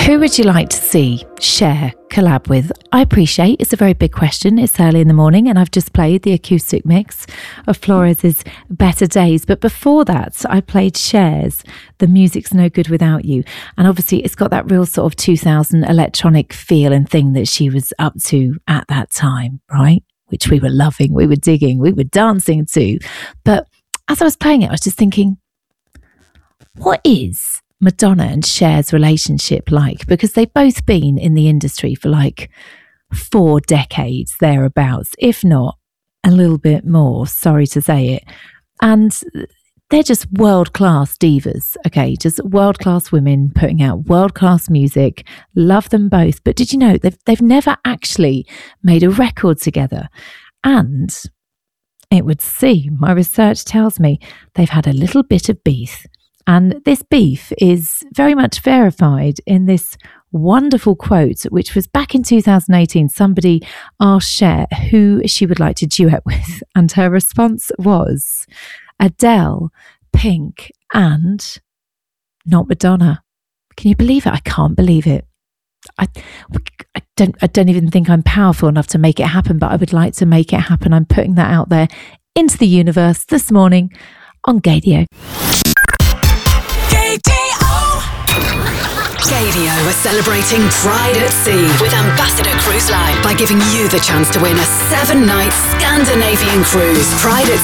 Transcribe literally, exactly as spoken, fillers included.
Who would you like to see Cher collab with? I appreciate it's a very big question. It's early in the morning and I've just played the acoustic mix of Flores' Better Days. But before that, I played Cher's The Music's No Good Without You. And obviously it's got that real sort of two thousand electronic feel and thing that she was up to at that time, right? Which we were loving, we were digging, we were dancing to. But as I was playing it, I was just thinking, what is Madonna and Cher's relationship like? Because they've both been in the industry for like four decades thereabouts, if not a little bit more, sorry to say it. And they're just world-class divas, okay? Just world-class women putting out world-class music. Love them both. But did you know they've, they've never actually made a record together? And it would seem, my research tells me, they've had a little bit of beef. And this beef is very much verified in this wonderful quote, which was back in two thousand eighteen. Somebody asked Cher who she would like to duet with. And her response was Adele, Pink, and not Madonna. Can you believe it? I can't believe it. I, I don't I don't even think I'm powerful enough to make it happen, but I would like to make it happen. I'm putting that out there into the universe this morning on Gaydio. Gaydio are celebrating Pride at Sea with Ambassador Cruise Line by giving you the chance to win a seven-night Scandinavian cruise. Pride at